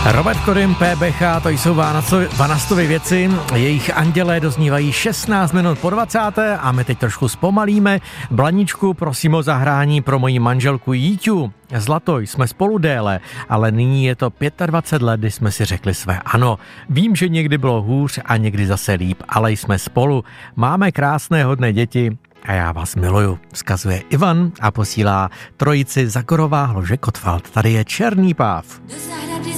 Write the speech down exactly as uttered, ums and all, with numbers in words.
Robert Kodym, P B H, to jsou Vanastovy věci, jejich andělé doznívají šestnáct minut po dvacáté a my teď trošku zpomalíme. Blaničku, prosím o zahrání pro moji manželku Jíťu. Zlato, jsme spolu déle, ale nyní je to dvacet pět let, kdy jsme si řekli své ano. Vím, že někdy bylo hůř a někdy zase líp, ale jsme spolu. Máme krásné, hodné děti a já vás miluju, vzkazuje Ivan a posílá trojici Zagorová, Hložek, Kotwald. Tady je Černý páv.